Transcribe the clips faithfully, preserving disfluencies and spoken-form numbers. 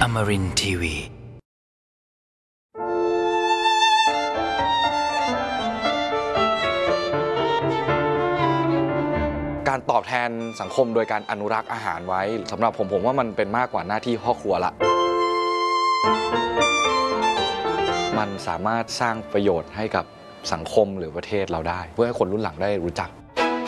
Amarin ที วีการตอบแทนสังคมโดยการอนุรักษ์อาหารไว้สำหรับผมผมว่ามันเป็นมากกว่าหน้าที่พ่อครัวละมันสามารถสร้างประโยชน์ให้กับสังคมหรือประเทศเราได้เพื่อให้คนรุ่นหลังได้รู้จัก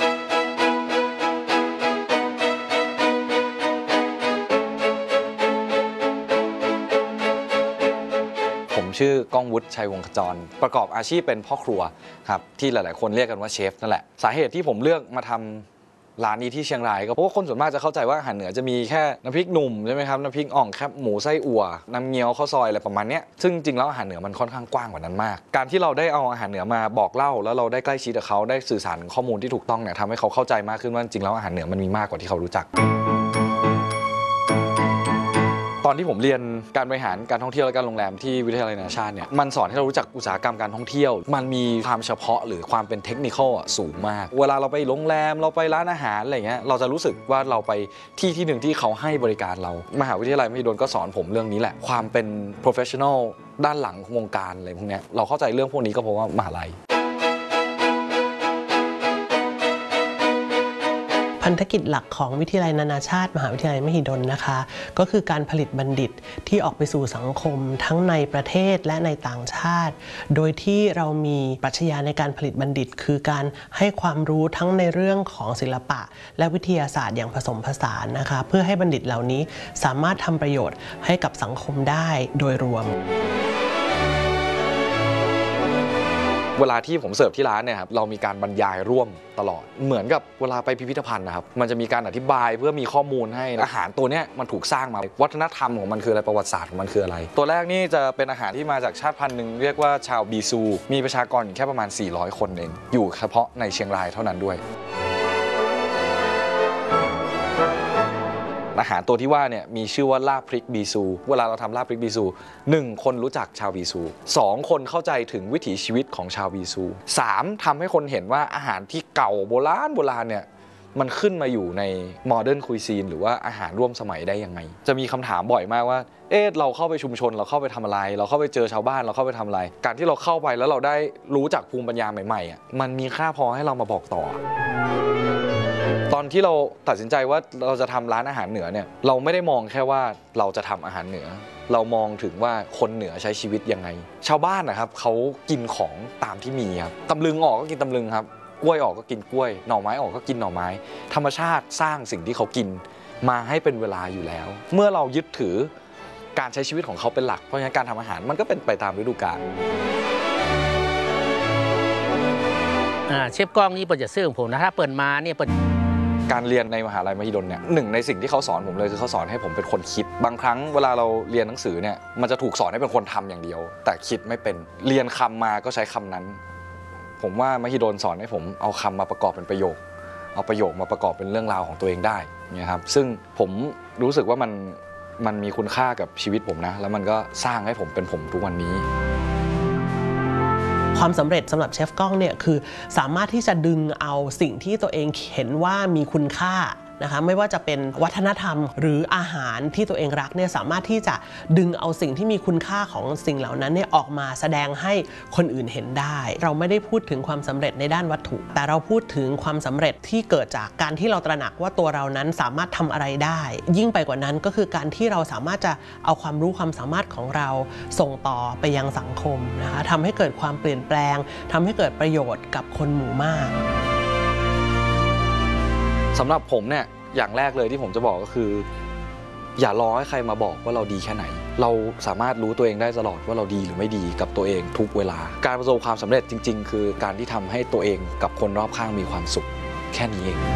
ผมชื่อก้องวุฒิชัยวงศ์ขจรประกอบอาชีพเป็นพ่อครัวครับที่หลายๆคนเรียกกันว่าเชฟนั่นแหละสาเหตุที่ผมเลือกมาทำร้านนี้ที่เชียงรายก็เพราะว่าคนส่วนมากจะเข้าใจว่าอาหารเหนือจะมีแค่น้ำพริกหนุ่มใช่ไหมครับน้ำพริกอ่องแคบหมูไส้อั่วน้ำเงี้ยวข้าวซอยอะไรประมาณนี้ซึ่งจริงแล้วอาหารเหนือมันค่อนข้างกว้างกว่านั้นมากการที่เราได้เอาอาหารเหนือมาบอกเล่าแล้วเราได้ใกล้ชิดกับเขาได้สื่อสารข้อมูลที่ถูกต้องเนี่ยทำให้เขาเข้าใจมากขึ้นว่าจริงแล้วอาหารเหนือมันมีมากกว่าที่เขารู้จักตอนที่ผมเรียนการบริหารการท่องเที่ยวและการโรงแรมที่วิทยาลัยนานาชาติเนี่ยมันสอนให้เรารู้จักอุตสาหกรรมการท่องเที่ยวมันมีความเฉพาะหรือความเป็นเทคนิคสูงมากเวลาเราไปโรงแรมเราไปร้านอาหารอะไรเงี้ยเราจะรู้สึกว่าเราไปที่ที่หนึ่งที่เขาให้บริการเรามหาวิทยาลัยมหิดลก็สอนผมเรื่องนี้แหละความเป็น professional ด้านหลังวงการอะไรพวกนี้เราเข้าใจเรื่องพวกนี้ก็เพราะว่ามหาลัยพันธกิจหลักของวิทยาลัยนานาชาติมหาวิทยาลัยมหิดลนะคะก็คือการผลิตบัณฑิตที่ออกไปสู่สังคมทั้งในประเทศและในต่างชาติโดยที่เรามีปรัชญาในการผลิตบัณฑิตคือการให้ความรู้ทั้งในเรื่องของศิลปะและวิทยาศาสตร์อย่างผสมผสานนะคะเพื่อให้บัณฑิตเหล่านี้สามารถทำประโยชน์ให้กับสังคมได้โดยรวมเวลาที่ผมเสิร์ฟที่ร้านเนี่ยครับเรามีการบรรยายร่วมตลอดเหมือนกับเวลาไปพิพิธภัณฑ์นะครับมันจะมีการอธิบายเพื่อมีข้อมูลให้อาหารตัวนี้มันถูกสร้างมาวัฒนธรรมของมันคืออะไรประวัติศาสตร์ของมันคืออะไรตัวแรกนี่จะเป็นอาหารที่มาจากชาติพันธุ์หนึ่งเรียกว่าชาวบีซูมีประชากรอยู่แค่ประมาณสี่ร้อยคนเองอยู่เฉพาะในเชียงรายเท่านั้นด้วยอาหารตัวที่ว่าเนี่ยมีชื่อว่าลาบพริกบีซูเวลาเราทำลาบพริกบีซูหนึ่งคนรู้จักชาวบีซูสองคนเข้าใจถึงวิถีชีวิตของชาวบีซูสามทำให้คนเห็นว่าอาหารที่เก่าโบราณโบราณเนี่ยมันขึ้นมาอยู่ในโมเดิร์นคุยซีนหรือว่าอาหารร่วมสมัยได้ยังไงจะมีคำถามบ่อยมากว่าเอ๊ะเราเข้าไปชุมชนเราเข้าไปทำอะไรเราเข้าไปเจอชาวบ้านเราเข้าไปทำอะไรการที่เราเข้าไปแล้วเราได้รู้จักภูมิปัญญาใหม่ๆอ่ะมันมีค่าพอให้เรามาบอกต่อตอนที่เราตัดสินใจว่าเราจะทำร้านอาหารเหนือเนี่ยเราไม่ได้มองแค่ว่าเราจะทำอาหารเหนือเรามองถึงว่าคนเหนือใช้ชีวิตยังไงชาวบ้านนะครับเขากินของตามที่มีครับตำลึงออกก็กินตำลึงครับกล้วยออกก็กินกล้วยหน่อไม้ออกก็กินหน่อไม้ธรรมชาติสร้างสิ่งที่เขากินมาให้เป็นเวลาอยู่แล้วเมื่อเรายึดถือการใช้ชีวิตของเขาเป็นหลักเพราะฉะนั้นการทำอาหารมันก็เป็นไปตามฤดูกาลเชฟก้องนี่เปิดจะซื้อของผมนะถ้าเปิดมาเนี่ยเปิดการเรียนในมหาลัยมหิดลเนี่ยหนึ่งในสิ่งที่เขาสอนผมเลยคือเขาสอนให้ผมเป็นคนคิดบางครั้งเวลาเราเรียนหนังสือเนี่ยมันจะถูกสอนให้เป็นคนทำอย่างเดียวแต่คิดไม่เป็นเรียนคำมาก็ใช้คำนั้นผมว่ามหิดลสอนให้ผมเอาคำมาประกอบเป็นประโยคเอาประโยคมาประกอบเป็นเรื่องราวของตัวเองได้เนี่ยครับซึ่งผมรู้สึกว่ามันมันมีคุณค่ากับชีวิตผมนะแล้วมันก็สร้างให้ผมเป็นผมทุกวันนี้ความสำเร็จสำหรับเชฟก้องเนี่ยคือสามารถที่จะดึงเอาสิ่งที่ตัวเองเห็นว่ามีคุณค่านะคะไม่ว่าจะเป็นวัฒนธรรมหรืออาหารที่ตัวเองรักเนี่ยสามารถที่จะดึงเอาสิ่งที่มีคุณค่าของสิ่งเหล่านั้นเนี่ยออกมาแสดงให้คนอื่นเห็นได้เราไม่ได้พูดถึงความสำเร็จในด้านวัตถุแต่เราพูดถึงความสำเร็จที่เกิดจากการที่เราตระหนักว่าตัวเรานั้นสามารถทำอะไรได้ยิ่งไปกว่านั้นก็คือการที่เราสามารถจะเอาความรู้ความสามารถของเราส่งต่อไปยังสังคมนะคะทำให้เกิดความเปลี่ยนแปลงทำให้เกิดประโยชน์กับคนหมู่มากสำหรับผมเนี่ยอย่างแรกเลยที่ผมจะบอกก็คืออย่ารอให้ใครมาบอกว่าเราดีแค่ไหนเราสามารถรู้ตัวเองได้ตลอดว่าเราดีหรือไม่ดีกับตัวเองทุกเวลาการประสบความสำเร็จจริงๆคือการที่ทำให้ตัวเองกับคนรอบข้างมีความสุขแค่นี้เอง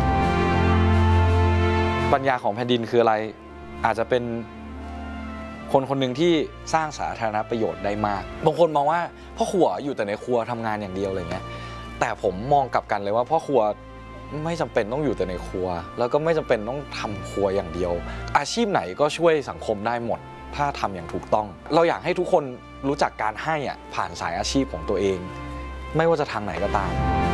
ปัญญาของแผ่นดินคืออะไรอาจจะเป็นคนคนหนึ่งที่สร้างสาธารณประโยชน์ได้มากบางคนมองว่าพ่อครัวอยู่แต่ในครัวทำงานอย่างเดียวอะไรเงี้ยแต่ผมมองกลับกันเลยว่าพ่อครัวไม่จำเป็นต้องอยู่แต่ในครัวแล้วก็ไม่จำเป็นต้องทำครัวอย่างเดียวอาชีพไหนก็ช่วยสังคมได้หมดถ้าทำอย่างถูกต้องเราอยากให้ทุกคนรู้จักการให้อ่ะผ่านสายอาชีพของตัวเองไม่ว่าจะทางไหนก็ตาม